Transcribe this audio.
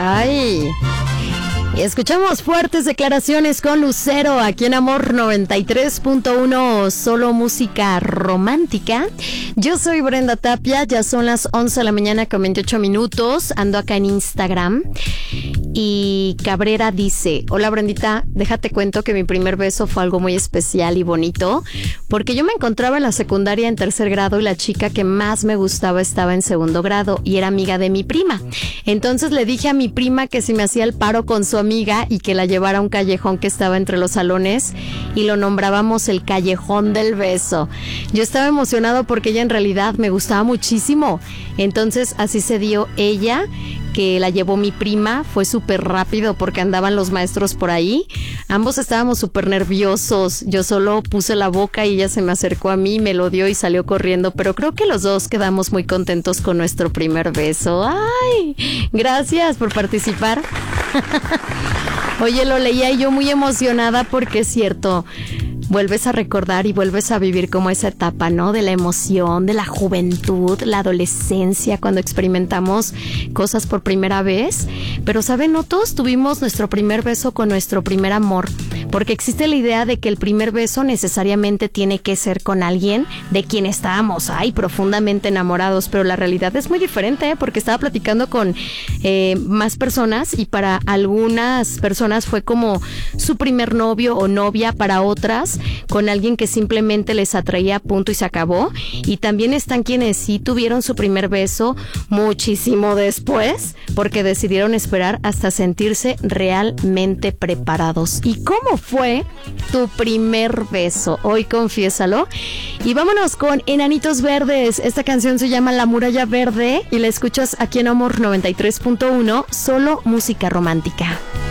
Ay. Y escuchamos fuertes declaraciones con Lucero aquí en Amor 93.1, solo música romántica. Yo soy Brenda Tapia, ya son las 11 de la mañana con 28 minutos, ando acá en Instagram. Y Cabrera dice: hola Brendita, déjate cuento que mi primer beso fue algo muy especial y bonito, porque yo me encontraba en la secundaria en 3er grado y la chica que más me gustaba estaba en 2º grado y era amiga de mi prima. Entonces le dije a mi prima que si me hacía el paro con su amiga y que la llevara a un callejón que estaba entre los salones y lo nombrábamos el Callejón del Beso. Yo estaba emocionado porque ella en realidad me gustaba muchísimo. Entonces así se dio ella, que la llevó mi prima, fue súper rápido porque andaban los maestros por ahí. Ambos estábamos súper nerviosos. Yo solo puse la boca y ella se me acercó a mí, me lo dio y salió corriendo. Pero creo que los dos quedamos muy contentos con nuestro primer beso. ¡Ay! Gracias por participar. Oye, lo leía y yo muy emocionada porque es cierto. Vuelves a recordar y vuelves a vivir como esa etapa, ¿no? De la emoción, de la juventud, la adolescencia, cuando experimentamos cosas por primera vez. Pero, ¿saben? No todos tuvimos nuestro primer beso con nuestro primer amor, porque existe la idea de que el primer beso necesariamente tiene que ser con alguien de quien estábamos, profundamente enamorados, pero la realidad es muy diferente, porque estaba platicando con más personas y para algunas personas fue como su primer novio o novia, para otras con alguien que simplemente les atraía, punto y se acabó. Y también están quienes sí tuvieron su primer beso muchísimo después, porque decidieron esperar hasta sentirse realmente preparados. ¿Y cómo fue tu primer beso? Hoy confiésalo. Y vámonos con Enanitos Verdes. Esta canción se llama La Muralla Verde y la escuchas aquí en Amor 93.1, solo música romántica.